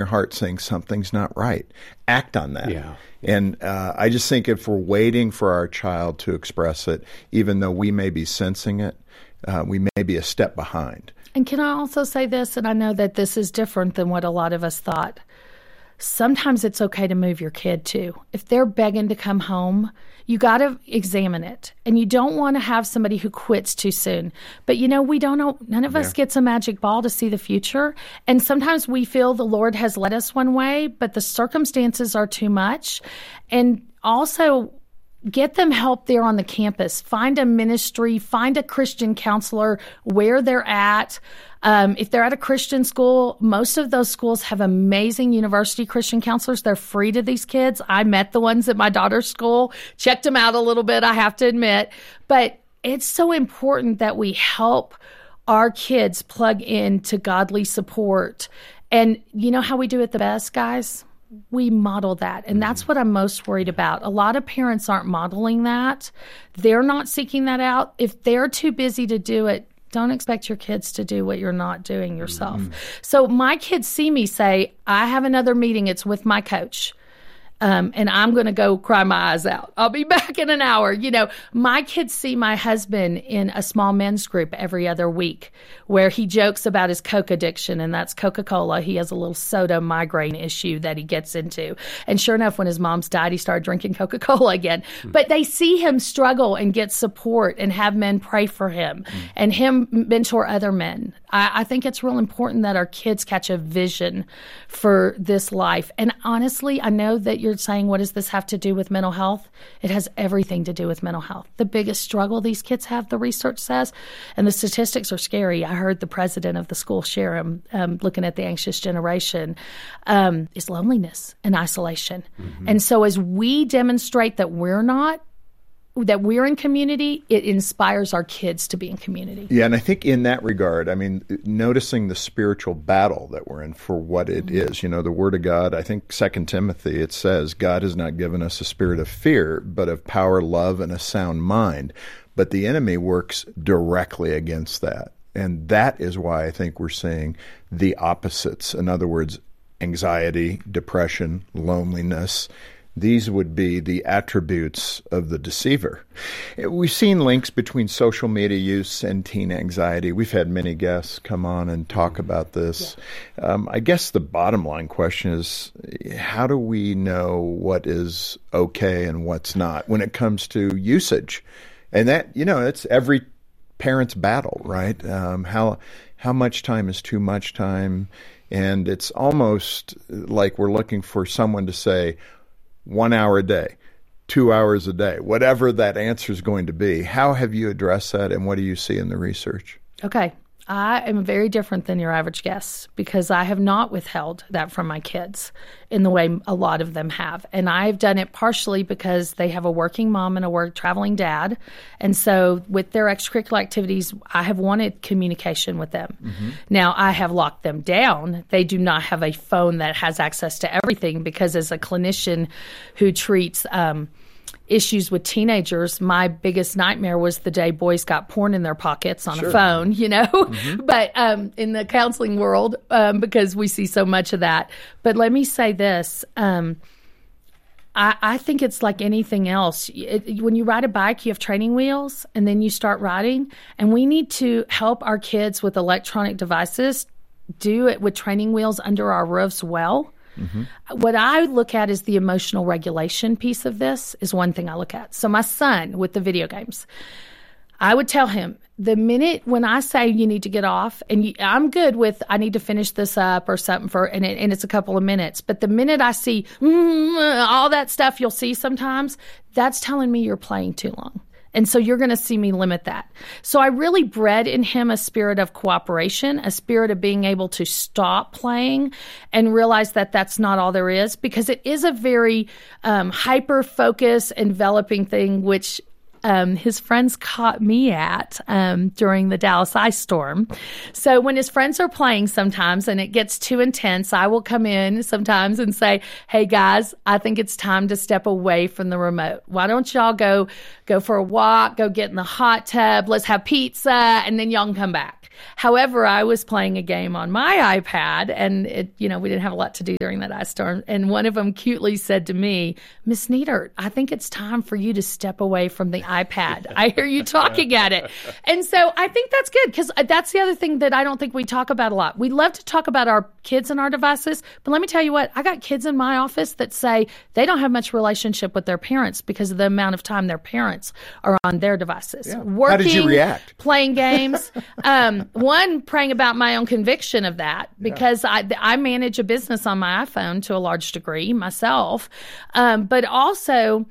heart saying something's not right. Act on that. Yeah. And I just think if we're waiting for our child to express it, even though we may be sensing it, we may be a step behind. And can I also say this, and I know that this is different than what a lot of us thought. Sometimes it's okay to move your kid too. If they're begging to come home, you got to examine it. And you don't want to have somebody who quits too soon. But we don't know, none of us gets a magic ball to see the future. And sometimes we feel the Lord has led us one way, but the circumstances are too much. And also, get them help there on the campus. Find a ministry, find a Christian counselor where they're at. If they're at a Christian school, most of those schools have amazing university Christian counselors. They're free to these kids. I met the ones at my daughter's school, checked them out a little bit, I have to admit. But it's so important that we help our kids plug into godly support. And you know how we do it the best, guys? We model that. And that's what I'm most worried about. A lot of parents aren't modeling that. They're not seeking that out. If they're too busy to do it, don't expect your kids to do what you're not doing yourself. So my kids see me say, I have another meeting. It's with my coach. And I'm going to go cry my eyes out. I'll be back in an hour. My kids see my husband in a small men's group every other week where he jokes about his Coke addiction, and that's Coca-Cola. He has a little soda migraine issue that he gets into. And sure enough, when his mom's died, he started drinking Coca-Cola again. But they see him struggle and get support and have men pray for him and him mentor other men. I think it's real important that our kids catch a vision for this life. And honestly, I know that you're saying, what does this have to do with mental health? It has everything to do with mental health. The biggest struggle these kids have, the research says, and the statistics are scary. I heard the president of the school share them, looking at the anxious generation, is loneliness and isolation. And so as we demonstrate that we're in community, it inspires our kids to be in community. Yeah, and I think in that regard, noticing the spiritual battle that we're in for what it is. The Word of God, I think 2 Timothy, it says, God has not given us a spirit of fear, but of power, love, and a sound mind. But the enemy works directly against that. And that is why I think we're seeing the opposites. In other words, anxiety, depression, loneliness. These would be the attributes of the deceiver. We've seen links between social media use and teen anxiety. We've had many guests come on and talk about this. I guess the bottom line question is, how do we know what is okay and what's not when it comes to usage? And that, it's every parent's battle, right? How much time is too much time? And it's almost like we're looking for someone to say, 1 hour a day, 2 hours a day, whatever that answer is going to be. How have you addressed that, and what do you see in the research? Okay. I am very different than your average guest because I have not withheld that from my kids in the way a lot of them have. And I've done it partially because they have a working mom and a traveling dad. And so with their extracurricular activities, I have wanted communication with them. Now, I have locked them down. They do not have a phone that has access to everything because as a clinician who treats issues with teenagers, my biggest nightmare was the day boys got porn in their pockets on a phone, But in the counseling world, because we see so much of that. But let me say this. I think it's like anything else. When you ride a bike, you have training wheels, and then you start riding. And we need to help our kids with electronic devices do it with training wheels under our roofs well. What I look at is the emotional regulation piece of this is one thing I look at. So my son with the video games, I would tell him the minute when I say you need to get off, and I'm good with I need to finish this up or something and it's a couple of minutes. But the minute I see all that stuff you'll see sometimes, that's telling me you're playing too long. And so you're going to see me limit that. So I really bred in him a spirit of cooperation, a spirit of being able to stop playing and realize that that's not all there is, because it is a very hyper-focused, enveloping thing, which his friends caught me at during the Dallas ice storm. So when his friends are playing sometimes and it gets too intense, I will come in sometimes and say, hey guys, I think it's time to step away from the remote. Why don't y'all go for a walk, go get in the hot tub, let's have pizza, and then y'all can come back. However, I was playing a game on my iPad, and we didn't have a lot to do during that ice storm. And one of them cutely said to me, "Miss Neidert, I think it's time for you to step away from the iPad. I hear you talking at it." And so I think that's good, because that's the other thing that I don't think we talk about a lot. We love to talk about our kids and our devices, but let me tell you what, I got kids in my office that say they don't have much relationship with their parents because of the amount of time their parents are on their devices. Yeah. Working, how did you react? Playing games. One, praying about my own conviction of that, because I manage a business on my iPhone to a large degree myself, but also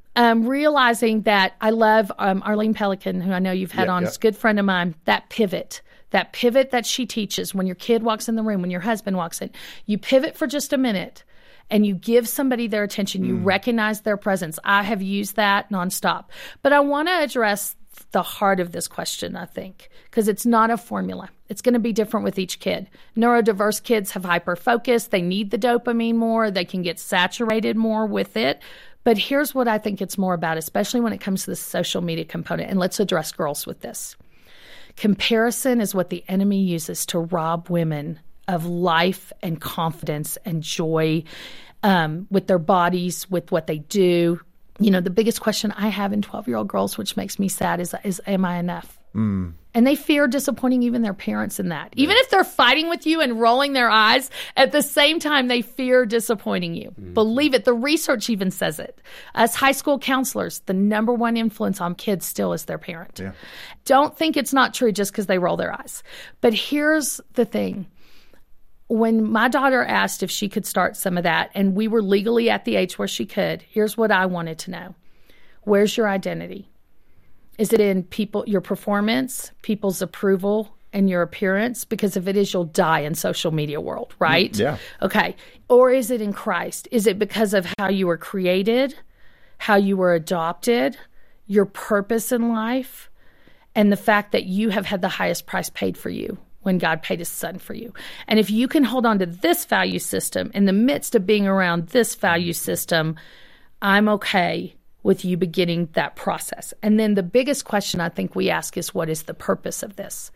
realizing that I love Arlene Pelican, who I know you've had on, is a good friend of mine, that pivot that she teaches when your kid walks in the room, when your husband walks in, you pivot for just a minute and you give somebody their attention, you recognize their presence. I have used that nonstop. But I want to address the heart of this question, I think, because it's not a formula. It's going to be different with each kid. Neurodiverse kids have hyper-focus. They need the dopamine more. They can get saturated more with it. But here's what I think it's more about, especially when it comes to the social media component. And let's address girls with this. Comparison is what the enemy uses to rob women of life and confidence and joy with their bodies, with what they do. The biggest question I have in 12-year-old girls, which makes me sad, is am I enough? And they fear disappointing even their parents in that. Even if they're fighting with you and rolling their eyes, at the same time, they fear disappointing you. Believe it. The research even says it. As high school counselors, the number one influence on kids still is their parent. Yeah. Don't think it's not true just because they roll their eyes. But here's the thing. When my daughter asked if she could start some of that, and we were legally at the age where she could, here's what I wanted to know. Where's your identity? Is it in your performance, people's approval, and your appearance? Because if it is, you'll die in social media world, right? Yeah. Okay. Or is it in Christ? Is it because of how you were created, how you were adopted, your purpose in life, and the fact that you have had the highest price paid for you when God paid his son for you? And if you can hold on to this value system in the midst of being around this value system, I'm okay with you beginning that process. And then the biggest question I think we ask is, what is the purpose of this?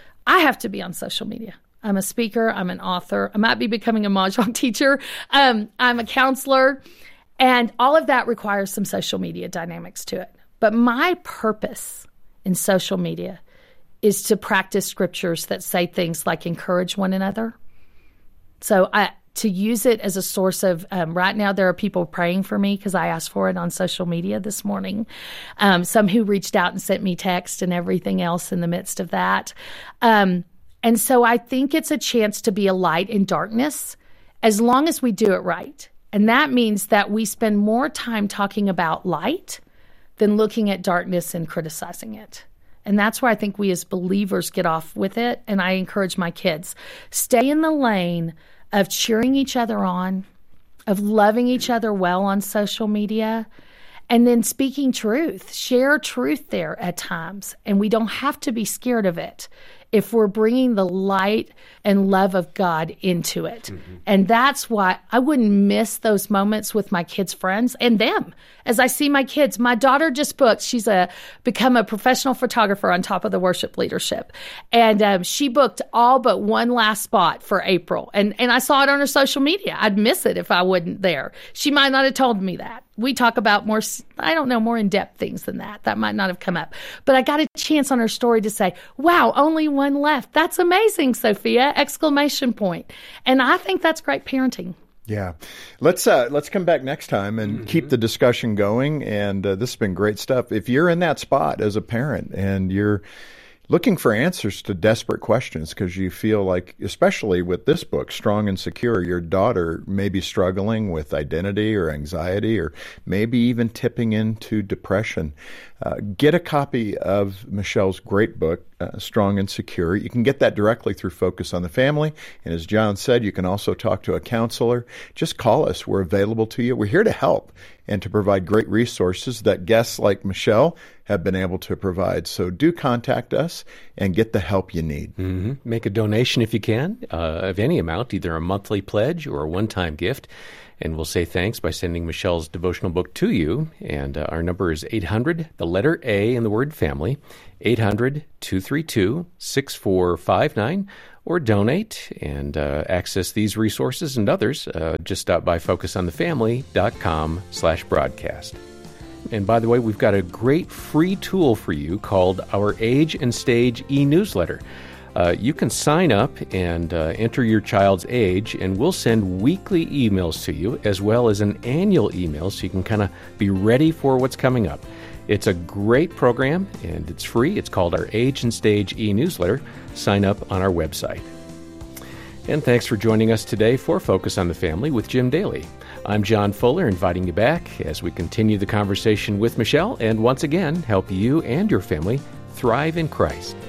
I have to be on social media. I'm a speaker. I'm an author. I might be becoming a Mahjong teacher. I'm a counselor. And all of that requires some social media dynamics to it. But my purpose in social media is to practice scriptures that say things like encourage one another. So to use it as a source of, right now there are people praying for me because I asked for it on social media this morning. Some who reached out and sent me text and everything else in the midst of that. And so I think it's a chance to be a light in darkness as long as we do it right. And that means that we spend more time talking about light than looking at darkness and criticizing it. And that's where I think we as believers get off with it. And I encourage my kids, stay in the lane of cheering each other on, of loving each other well on social media, and then speaking truth. Share truth there at times. And we don't have to be scared of it if we're bringing the light and love of God into it. And that's why I wouldn't miss those moments with my kids' friends and them. As I see my kids, my daughter just booked, she's become a professional photographer on top of the worship leadership. And she booked all but one last spot for April. And I saw it on her social media. I'd miss it if I wasn't there. She might not have told me that. We talk about more in-depth things than that. That might not have come up. But I got a chance on her story to say, wow, only one left. That's amazing, Sophia! ! And I think that's great parenting. Yeah. Let's come back next time and keep the discussion going. And this has been great stuff. If you're in that spot as a parent and you're looking for answers to desperate questions because you feel like, especially with this book, Strong and Secure, your daughter may be struggling with identity or anxiety or maybe even tipping into depression, get a copy of Michelle's great book, Strong and Secure. You can get that directly through Focus on the Family. And as John said, you can also talk to a counselor. Just call us. We're available to you. We're here to help and to provide great resources that guests like Michelle have been able to provide. So do contact us and get the help you need. Make a donation if you can, of any amount, either a monthly pledge or a one-time gift. And we'll say thanks by sending Michelle's devotional book to you. And our number is 800, the letter A in the word family, 800-232-6459, or donate and access these resources and others. Just stop by focusonthefamily.com/broadcast. And by the way, we've got a great free tool for you called our Age and Stage e-newsletter. You can sign up and enter your child's age, and we'll send weekly emails to you as well as an annual email so you can kind of be ready for what's coming up. It's a great program, and it's free. It's called our Age and Stage e-newsletter. Sign up on our website. And thanks for joining us today for Focus on the Family with Jim Daly. I'm John Fuller, inviting you back as we continue the conversation with Michelle and once again help you and your family thrive in Christ.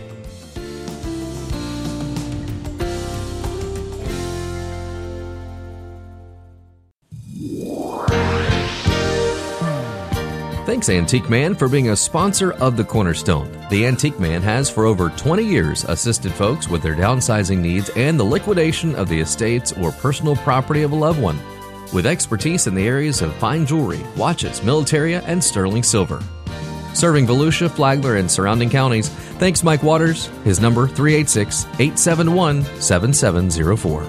Thanks, Antique Man, for being a sponsor of The Cornerstone. The Antique Man has, for over 20 years, assisted folks with their downsizing needs and the liquidation of the estates or personal property of a loved one, with expertise in the areas of fine jewelry, watches, militaria, and sterling silver. Serving Volusia, Flagler, and surrounding counties, thanks Mike Waters. His number, 386-871-7704.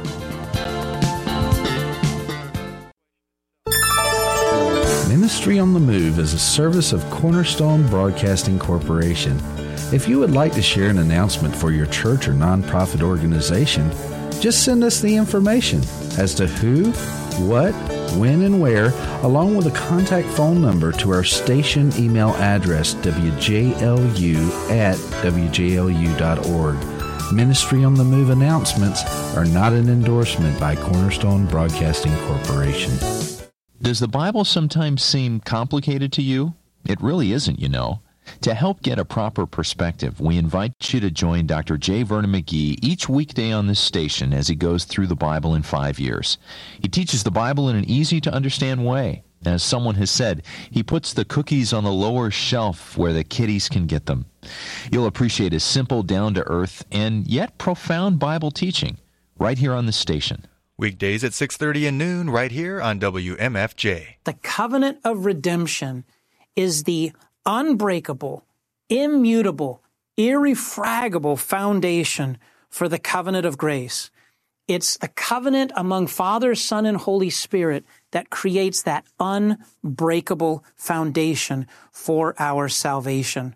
Ministry on the Move is a service of Cornerstone Broadcasting Corporation. If you would like to share an announcement for your church or nonprofit organization, just send us the information as to who, what, when, and where, along with a contact phone number to our station email address, wjlu@wjlu.org. Ministry on the Move announcements are not an endorsement by Cornerstone Broadcasting Corporation. Does the Bible sometimes seem complicated to you? It really isn't, you know. To help get a proper perspective, we invite you to join Dr. J. Vernon McGee each weekday on this station as he goes through the Bible in 5 years. He teaches the Bible in an easy-to-understand way. As someone has said, he puts the cookies on the lower shelf where the kiddies can get them. You'll appreciate his simple, down-to-earth, and yet profound Bible teaching right here on this station. Weekdays at 6:30 and noon right here on WMFJ. The covenant of redemption is the unbreakable, immutable, irrefragable foundation for the covenant of grace. It's the covenant among Father, Son, and Holy Spirit that creates that unbreakable foundation for our salvation.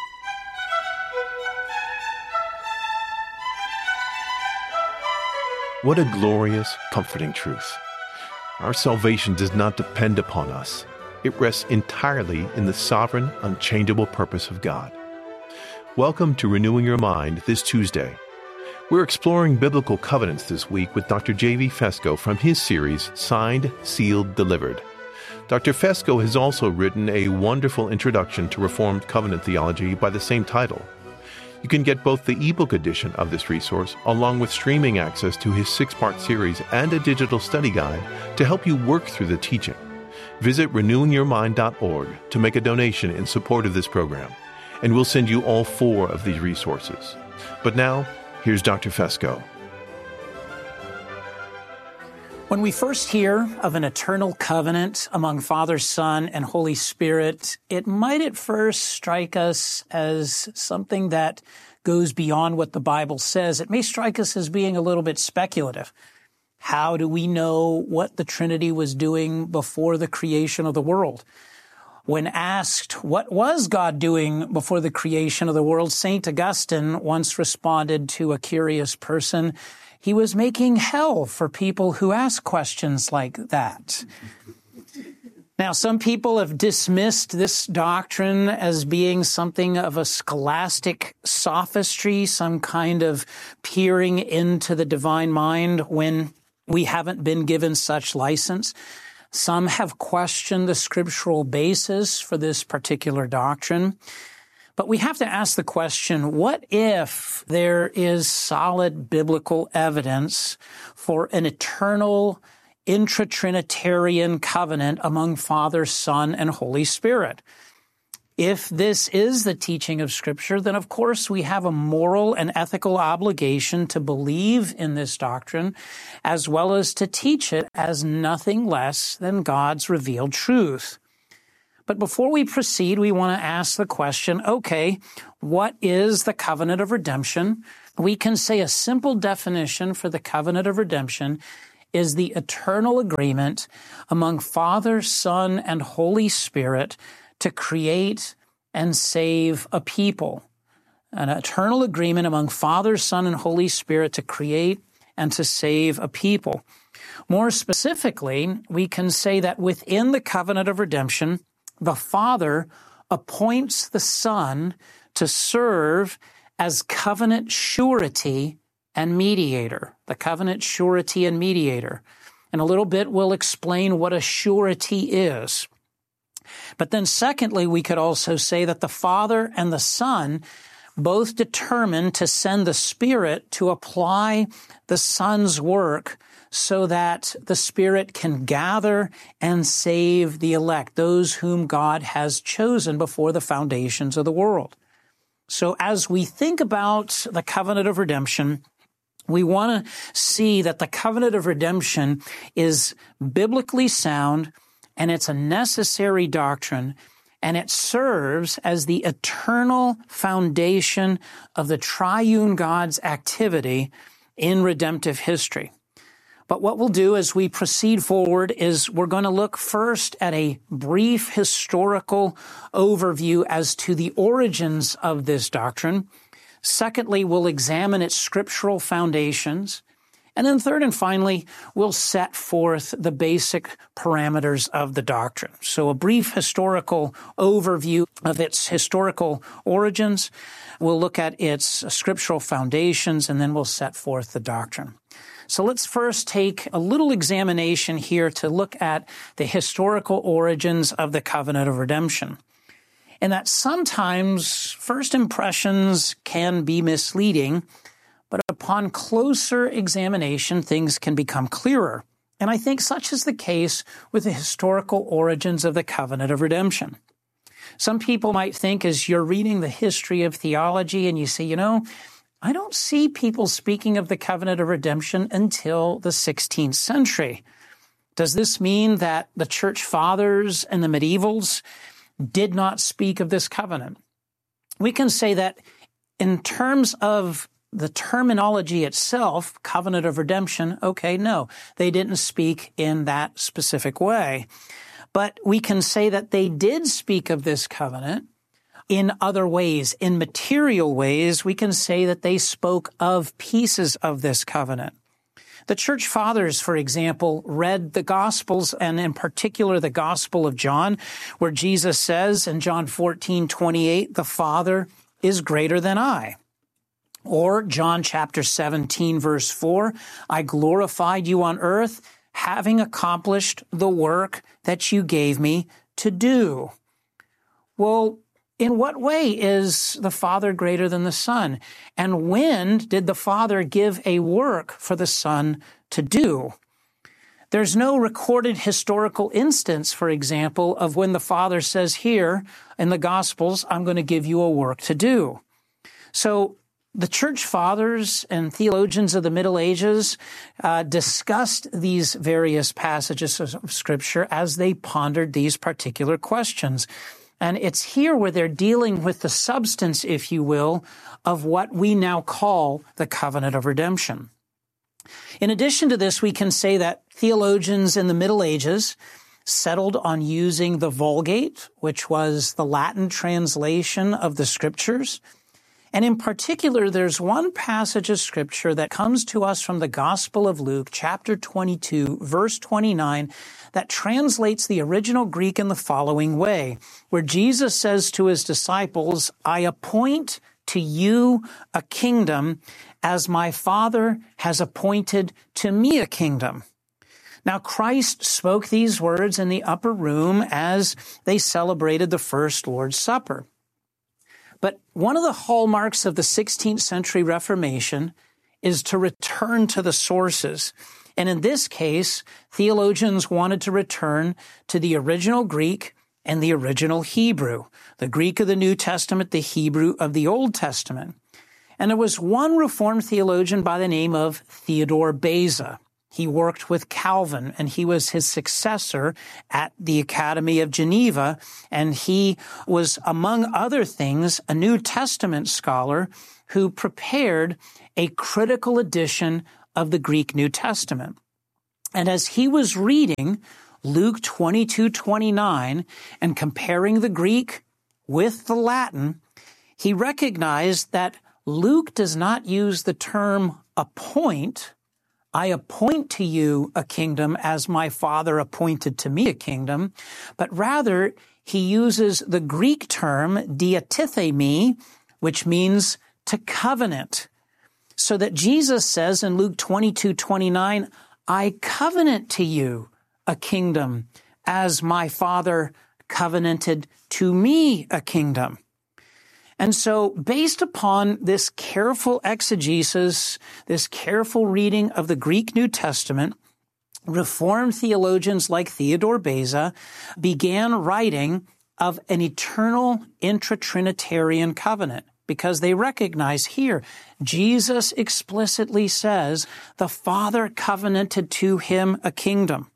What a glorious, comforting truth. Our salvation does not depend upon us. It rests entirely in the sovereign, unchangeable purpose of God. Welcome to Renewing Your Mind this Tuesday. We're exploring biblical covenants this week with Dr. J.V. Fesko from his series, Signed, Sealed, Delivered. Dr. Fesko has also written a wonderful introduction to Reformed covenant theology by the same title. You can get both the ebook edition of this resource along with streaming access to his 6-part series and a digital study guide to help you work through the teaching. Visit renewingyourmind.org to make a donation in support of this program, and we'll send you all 4 of these resources. But now, here's Dr. Fesko. When we first hear of an eternal covenant among Father, Son, and Holy Spirit, it might at first strike us as something that goes beyond what the Bible says. It may strike us as being a little bit speculative. How do we know what the Trinity was doing before the creation of the world? When asked, what was God doing before the creation of the world, St. Augustine once responded to a curious person, he was making hell for people who ask questions like that. Now, some people have dismissed this doctrine as being something of a scholastic sophistry, some kind of peering into the divine mind when we haven't been given such license. Some have questioned the scriptural basis for this particular doctrine. But we have to ask the question, what if there is solid biblical evidence for an eternal intra-Trinitarian covenant among Father, Son, and Holy Spirit? If this is the teaching of Scripture, then of course we have a moral and ethical obligation to believe in this doctrine as well as to teach it as nothing less than God's revealed truth. But before we proceed, we want to ask the question, okay, what is the covenant of redemption? We can say a simple definition for the covenant of redemption is the eternal agreement among Father, Son, and Holy Spirit to create and save a people. An eternal agreement among Father, Son, and Holy Spirit to create and to save a people. More specifically, we can say that within the covenant of redemption, the Father appoints the Son to serve as covenant surety and mediator. The covenant surety and mediator. In a little bit, we'll explain what a surety is. But then secondly, we could also say that the Father and the Son both determined to send the Spirit to apply the Son's work so that the Spirit can gather and save the elect, those whom God has chosen before the foundations of the world. So as we think about the covenant of redemption, we want to see that the covenant of redemption is biblically sound, and it's a necessary doctrine, and it serves as the eternal foundation of the triune God's activity in redemptive history. But what we'll do as we proceed forward is we're going to look first at a brief historical overview as to the origins of this doctrine. Secondly, we'll examine its scriptural foundations. And then third and finally, we'll set forth the basic parameters of the doctrine. So a brief historical overview of its historical origins. We'll look at its scriptural foundations, and then we'll set forth the doctrine. So let's first take a little examination here to look at the historical origins of the covenant of redemption. And that sometimes first impressions can be misleading, but upon closer examination, things can become clearer. And I think such is the case with the historical origins of the covenant of redemption. Some people might think as you're reading the history of theology and you say, I don't see people speaking of the covenant of redemption until the 16th century. Does this mean that the church fathers and the medievals did not speak of this covenant? We can say that in terms of the terminology itself, covenant of redemption, okay, no, they didn't speak in that specific way. But we can say that they did speak of this covenant in other ways. In material ways, we can say that they spoke of pieces of this covenant. The church fathers, for example, read the Gospels, and in particular the Gospel of John, where Jesus says in John 14:28, the Father is greater than I. Or John chapter 17, verse 4, I glorified you on earth, having accomplished the work that you gave me to do. Well, in what way is the Father greater than the Son? And when did the Father give a work for the Son to do? There's no recorded historical instance, for example, of when the Father says here in the Gospels, I'm going to give you a work to do. So the church fathers and theologians of the Middle Ages discussed these various passages of Scripture as they pondered these particular questions. And it's here where they're dealing with the substance, if you will, of what we now call the covenant of redemption. In addition to this, we can say that theologians in the Middle Ages settled on using the Vulgate, which was the Latin translation of the Scriptures. And in particular, there's one passage of Scripture that comes to us from the Gospel of Luke, chapter 22, verse 29, that translates the original Greek in the following way, where Jesus says to his disciples, I appoint to you a kingdom as my Father has appointed to me a kingdom. Now, Christ spoke these words in the upper room as they celebrated the first Lord's Supper. But one of the hallmarks of the 16th century Reformation is to return to the sources. And in this case, theologians wanted to return to the original Greek and the original Hebrew, the Greek of the New Testament, the Hebrew of the Old Testament. And there was one Reformed theologian by the name of Theodore Beza. He worked with Calvin, and he was his successor at the Academy of Geneva, and he was, among other things, a New Testament scholar who prepared a critical edition of the Greek New Testament. And as he was reading Luke 22:29 and comparing the Greek with the Latin, he recognized that Luke does not use the term appoint. I appoint to you a kingdom as my Father appointed to me a kingdom, but rather he uses the Greek term diatithemi, which means to covenant. So that Jesus says in Luke 22:29, I covenant to you a kingdom as my Father covenanted to me a kingdom. And so based upon this careful exegesis, this careful reading of the Greek New Testament, Reformed theologians like Theodore Beza began writing of an eternal intra-Trinitarian covenant because they recognize here, Jesus explicitly says the Father covenanted to him a kingdom.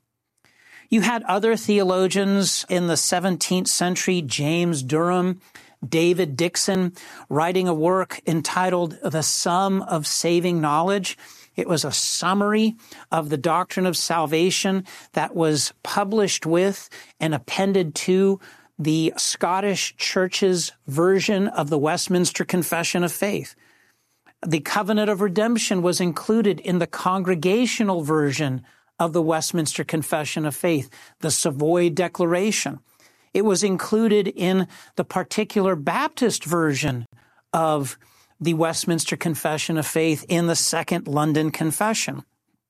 You had other theologians in the 17th century, James Durham, David Dixon, writing a work entitled The Sum of Saving Knowledge. It was a summary of the doctrine of salvation that was published with and appended to the Scottish Church's version of the Westminster Confession of Faith. The covenant of redemption was included in the congregational version of the Westminster Confession of Faith, the Savoy Declaration. It was included in the particular Baptist version of the Westminster Confession of Faith in the Second London Confession.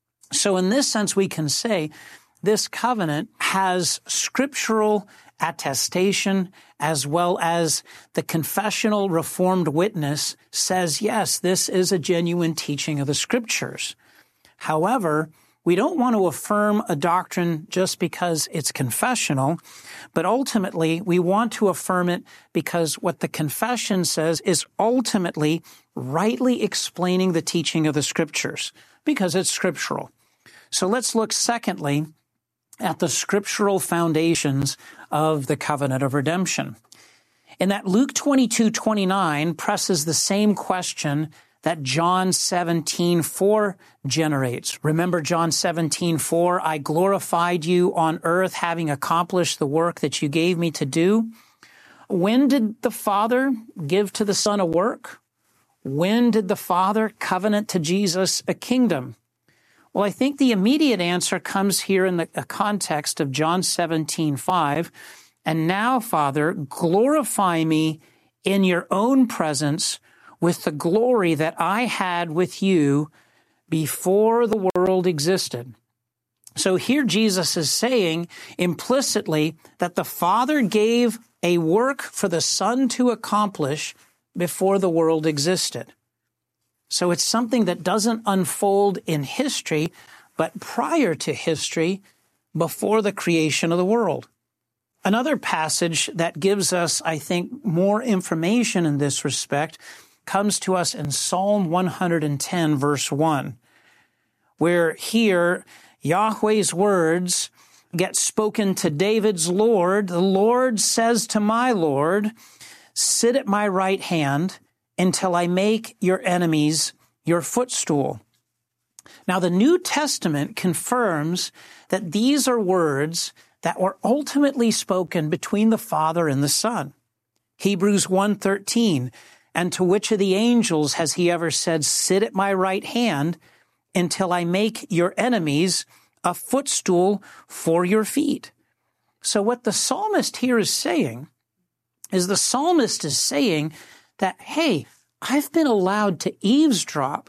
So in this sense, we can say this covenant has scriptural attestation as well as the confessional Reformed witness says, yes, this is a genuine teaching of the Scriptures. However, we don't want to affirm a doctrine just because it's confessional, but ultimately we want to affirm it because what the confession says is ultimately rightly explaining the teaching of the Scriptures, because it's scriptural. So let's look secondly at the scriptural foundations of the covenant of redemption. In that Luke 22:29 presses the same question that John 17:4 generates. Remember John 17:4, I glorified you on earth, having accomplished the work that you gave me to do. When did the Father give to the Son a work? When did the Father covenant to Jesus a kingdom? Well, I think the immediate answer comes here in the context of John 17:5. And now, Father, glorify me in your own presence with the glory that I had with you before the world existed. So here Jesus is saying implicitly that the Father gave a work for the Son to accomplish before the world existed. So it's something that doesn't unfold in history, but prior to history, before the creation of the world. Another passage that gives us, I think, more information in this respect comes to us in Psalm 110, verse 1, where here Yahweh's words get spoken to David's Lord. The Lord says to my Lord, sit at my right hand until I make your enemies your footstool. Now, the New Testament confirms that these are words that were ultimately spoken between the Father and the Son. Hebrews 1:13, and to which of the angels has he ever said, sit at my right hand until I make your enemies a footstool for your feet? So what the psalmist here is saying is the psalmist is saying that, hey, I've been allowed to eavesdrop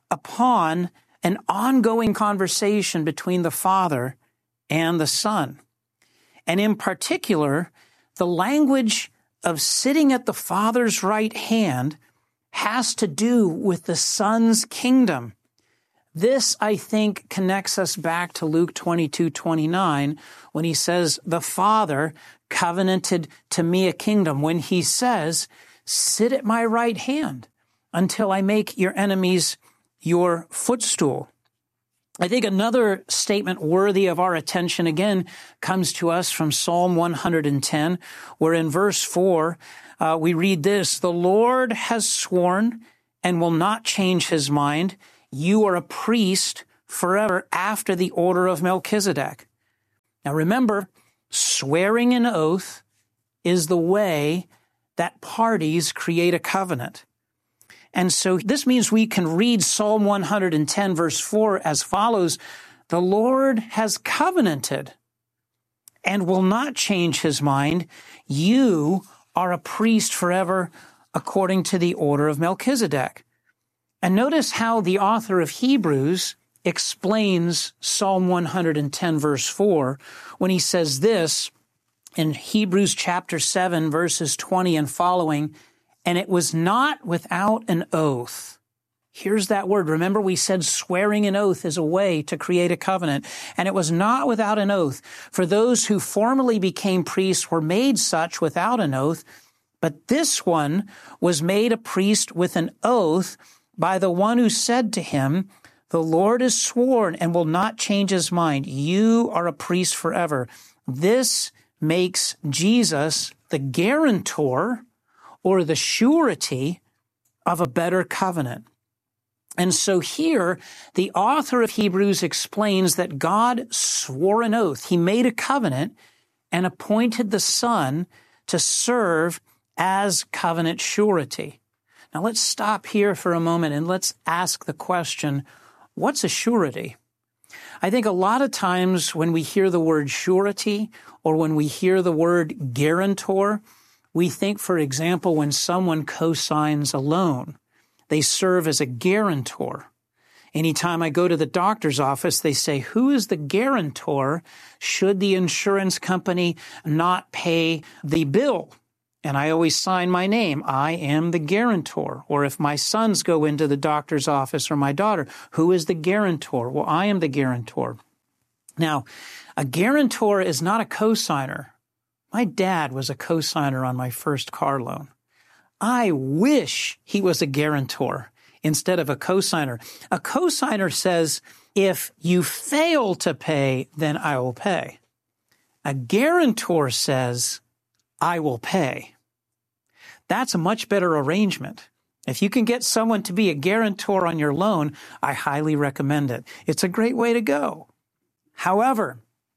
upon an ongoing conversation between the Father and the Son. And in particular, the language of sitting at the Father's right hand has to do with the Son's kingdom. This, I think, connects us back to Luke 22:29 when he says, the Father covenanted to me a kingdom. When he says, sit at my right hand until I make your enemies your footstool. I think another statement worthy of our attention again comes to us from Psalm 110, where in verse 4 we read this, "The Lord has sworn and will not change his mind. You are a priest forever after the order of Melchizedek." Now remember, swearing an oath is the way that parties create a covenant. And so this means we can read Psalm 110 verse 4 as follows, "The Lord has covenanted and will not change his mind. You are a priest forever according to the order of Melchizedek." And notice how the author of Hebrews explains Psalm 110 verse 4 when he says this in Hebrews chapter 7 verses 20 and following, "And it was not without an oath." Here's that word. Remember, we said swearing an oath is a way to create a covenant. "And it was not without an oath, for those who formerly became priests were made such without an oath, but this one was made a priest with an oath by the one who said to him, 'The Lord has sworn and will not change his mind. You are a priest forever.' This makes Jesus the guarantor or the surety of a better covenant." And so here, the author of Hebrews explains that God swore an oath. He made a covenant and appointed the Son to serve as covenant surety. Now let's stop here for a moment and let's ask the question, what's a surety? I think a lot of times when we hear the word surety or when we hear the word guarantor, we think, for example, when someone co-signs a loan, they serve as a guarantor. Anytime I go to the doctor's office, they say, "Who is the guarantor should the insurance company not pay the bill?" And I always sign my name. I am the guarantor. Or if my sons go into the doctor's office or my daughter, "Who is the guarantor?" Well, I am the guarantor. Now, a guarantor is not a co-signer. My dad was a co-signer on my first car loan. I wish he was a guarantor instead of a co-signer. A co-signer says, "If you fail to pay, then I will pay." A guarantor says, "I will pay." That's a much better arrangement. If you can get someone to be a guarantor on your loan, I highly recommend it. It's a great way to go. However,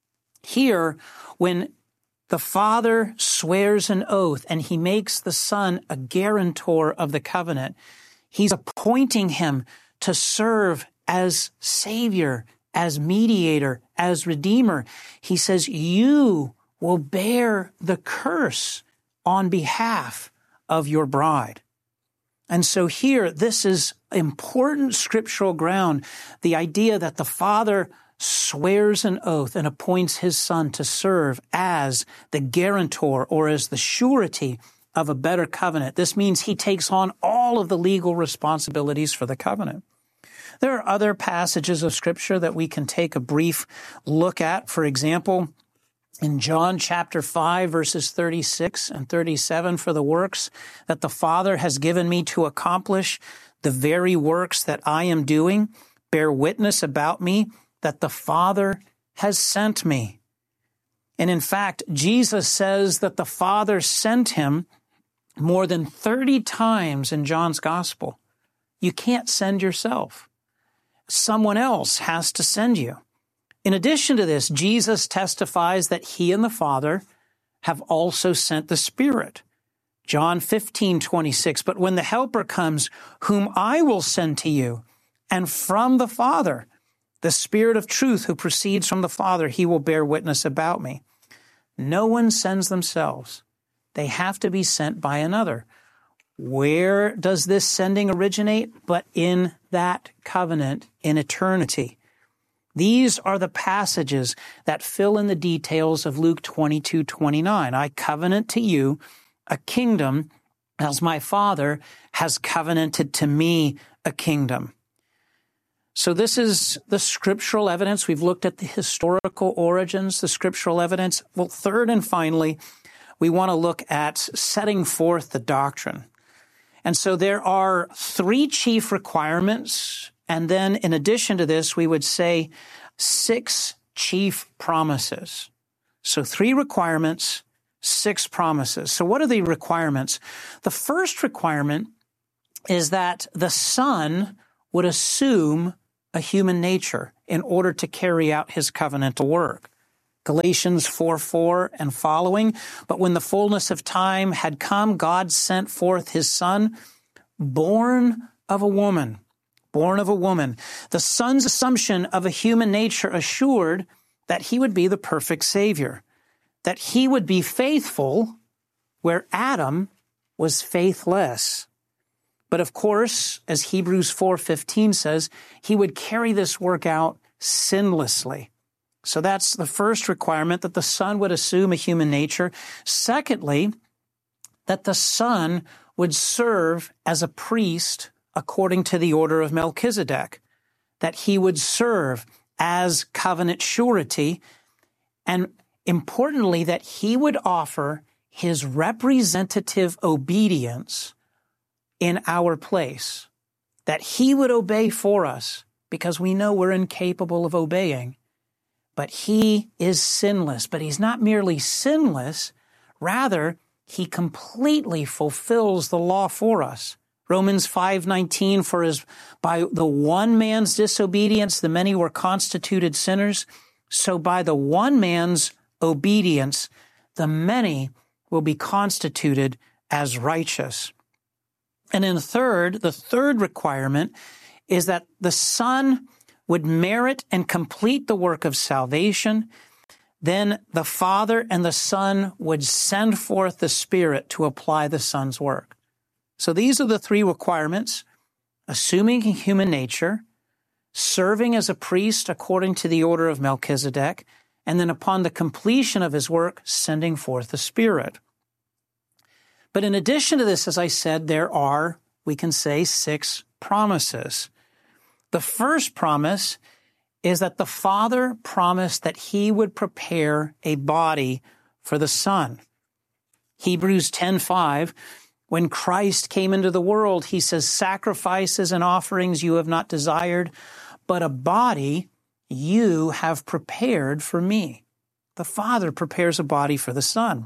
here, when the Father swears an oath and he makes the Son a guarantor of the covenant, he's appointing him to serve as Savior, as mediator, as Redeemer. He says, "You will bear the curse on behalf of your bride." And so here, this is important scriptural ground, the idea that the Father swears an oath and appoints his Son to serve as the guarantor or as the surety of a better covenant. This means he takes on all of the legal responsibilities for the covenant. There are other passages of Scripture that we can take a brief look at. For example, in John chapter 5, verses 36 and 37, "For the works that the Father has given me to accomplish, the very works that I am doing, bear witness about me that the Father has sent me." And in fact, Jesus says that the Father sent him more than 30 times in John's Gospel. You can't send yourself. Someone else has to send you. In addition to this, Jesus testifies that he and the Father have also sent the Spirit. John 15:26, "But when the Helper comes, whom I will send to you, and from the Father, the Spirit of truth who proceeds from the Father, he will bear witness about me." No one sends themselves. They have to be sent by another. Where does this sending originate? But in that covenant in eternity. These are the passages that fill in the details of Luke 22:29. "I covenant to you a kingdom as my Father has covenanted to me a kingdom." So this is the scriptural evidence. We've looked at the historical origins, the scriptural evidence. Well, third and finally, we want to look at setting forth the doctrine. And so there are three chief requirements And then in addition to this, we would say 6 chief promises. So 3 requirements, 6 promises. So what are the requirements? The first requirement is that the Son would assume a human nature in order to carry out his covenantal work. Galatians 4:4 and following, but when the fullness of time had come, God sent forth his Son, born of a woman. Born of a woman. The Son's assumption of a human nature assured that he would be the perfect Savior, that he would be faithful where Adam was faithless. But of course, as Hebrews 4:15 says, he would carry this work out sinlessly. So that's the first requirement, that the Son would assume a human nature. Secondly, that the Son would serve as a priest according to the order of Melchizedek, that he would serve as covenant surety, and importantly, that he would offer his representative obedience in our place, that he would obey for us, because we know we're incapable of obeying. But he is sinless. But he's not merely sinless, rather, he completely fulfills the law for us. Romans 5:19, for as by the one man's disobedience the many were constituted sinners, so by the one man's obedience the many will be constituted as righteous. And then the third requirement is that the Son would merit and complete the work of salvation. Then the Father and the Son would send forth the Spirit to apply the Son's work. So these are the 3 requirements: assuming human nature, serving as a priest according to the order of Melchizedek, and then upon the completion of his work, sending forth the Spirit. But in addition to this, as I said, there are, we can say, 6 promises. The first promise is that the Father promised that he would prepare a body for the Son. Hebrews 10:5, when Christ came into the world, he says, sacrifices and offerings you have not desired, but a body you have prepared for me. The Father prepares a body for the Son.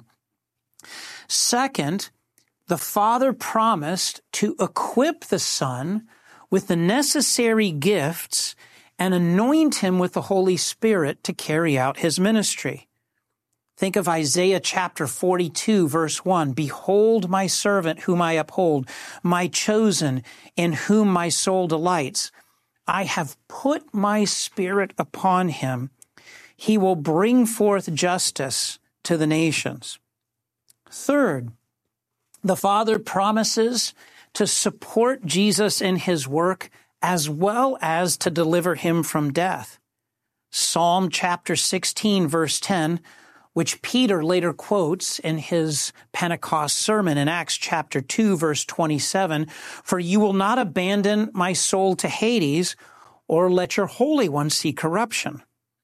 Second, the Father promised to equip the Son with the necessary gifts and anoint him with the Holy Spirit to carry out his ministry. Think of Isaiah chapter 42, verse 1. Behold my servant whom I uphold, my chosen in whom my soul delights. I have put my Spirit upon him. He will bring forth justice to the nations. Third, the Father promises to support Jesus in his work as well as to deliver him from death. Psalm chapter 16, verse 10, which Peter later quotes in his Pentecost sermon in Acts chapter 2, verse 27, for you will not abandon my soul to Hades or let your Holy One see corruption.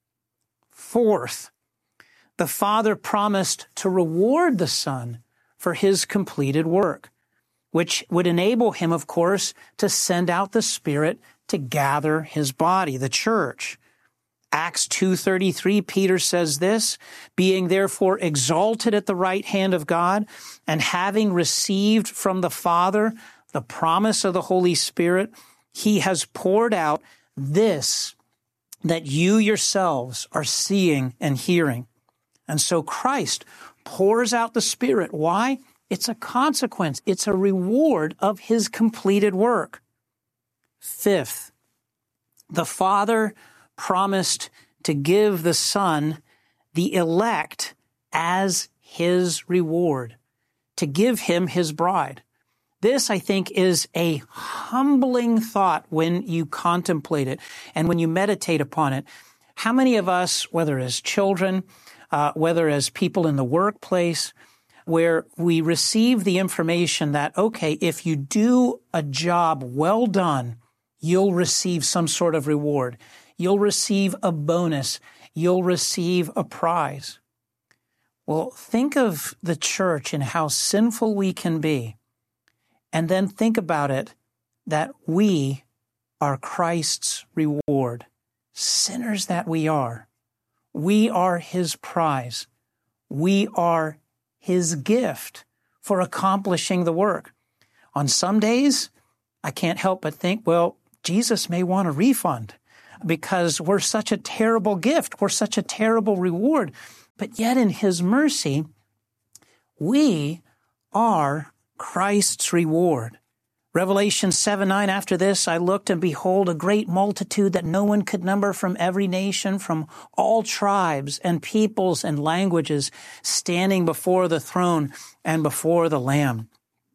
Fourth, the Father promised to reward the Son for his completed work, which would enable him, of course, to send out the Spirit to gather his body, the church. Acts 2:33, Peter says this, being therefore exalted at the right hand of God, and having received from the Father the promise of the Holy Spirit, he has poured out this that you yourselves are seeing and hearing. And so Christ pours out the Spirit. Why? It's a consequence. It's a reward of his completed work. Fifth, the Father promised to give the Son the elect as his reward, to give him his bride. This, I think, is a humbling thought when you contemplate it and when you meditate upon it. How many of us, whether as children, whether as people in the workplace, where we receive the information that, okay, if you do a job well done, you'll receive some sort of reward. You'll receive a bonus. You'll receive a prize. Well, think of the church and how sinful we can be. And then think about it, that we are Christ's reward. Sinners that we are His prize. We are His gift for accomplishing the work. On some days, I can't help but think, well, Jesus may want a refund because we're such a terrible gift. We're such a terrible reward. But yet in His mercy, we are Christ's reward. Revelation 7:9, after this, I looked, and behold, a great multitude that no one could number from every nation, from all tribes and peoples and languages, standing before the throne and before the Lamb.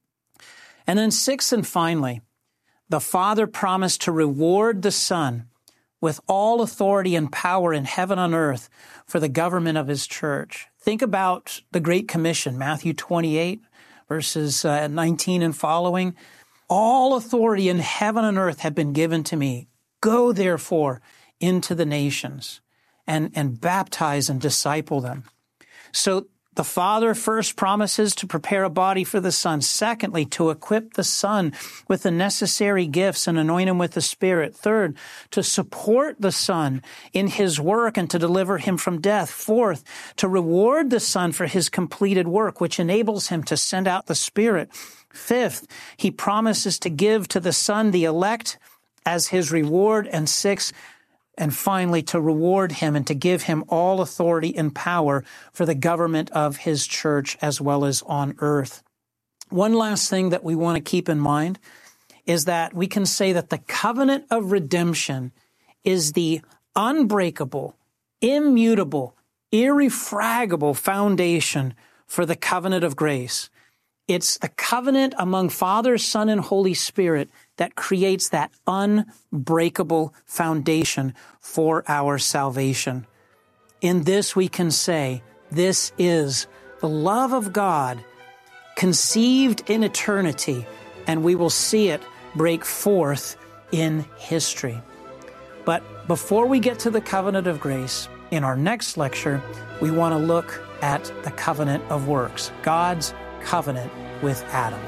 And then 6, and finally, the Father promised to reward the Son with all authority and power in heaven and earth for the government of His church. Think about the Great Commission, Matthew 28, verses 19 and following. All authority in heaven and earth have been given to me. Go, therefore, into the nations and baptize and disciple them. So the Father first promises to prepare a body for the Son. Secondly, to equip the Son with the necessary gifts and anoint Him with the Spirit. Third, to support the Son in His work and to deliver Him from death. Fourth, to reward the Son for His completed work, which enables Him to send out the Spirit. Fifth, He promises to give to the Son the elect as His reward. And sixth, and finally, to reward Him and to give Him all authority and power for the government of His church as well as on earth. One last thing that we want to keep in mind is that we can say that the covenant of redemption is the unbreakable, immutable, irrefragable foundation for the covenant of grace. It's the covenant among Father, Son, and Holy Spirit that creates that unbreakable foundation for our salvation. In this we can say, this is the love of God conceived in eternity, and we will see it break forth in history. But before we get to the covenant of grace, in our next lecture, we want to look at the covenant of works, God's covenant with Adam.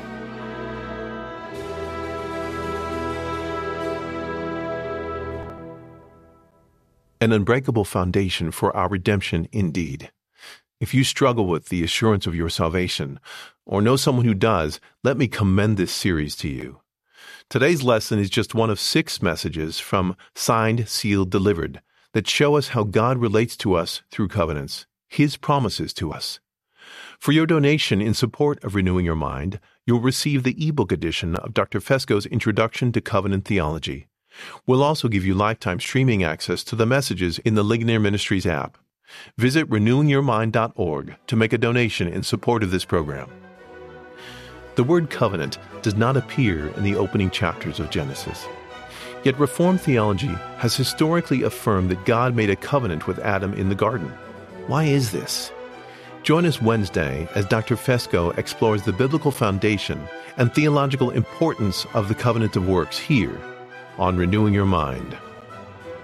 An unbreakable foundation for our redemption indeed. If you struggle with the assurance of your salvation, or know someone who does, let me commend this series to you. Today's lesson is just one of 6 messages from Signed, Sealed, Delivered that show us how God relates to us through covenants, His promises to us. For your donation in support of Renewing Your Mind, you'll receive the ebook edition of Dr. Fesco's Introduction to Covenant Theology. We'll also give you lifetime streaming access to the messages in the Ligonier Ministries app. Visit renewingyourmind.org to make a donation in support of this program. The word covenant does not appear in the opening chapters of Genesis. Yet Reformed theology has historically affirmed that God made a covenant with Adam in the garden. Why is this? Join us Wednesday as Dr. Fesco explores the biblical foundation and theological importance of the covenant of works here on Renewing Your Mind.